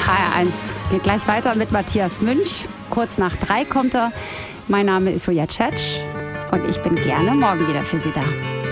HR1 geht gleich weiter mit Matthias Münch. Kurz nach 3 kommt er. Mein Name ist Julia Tschetsch und ich bin gerne morgen wieder für Sie da.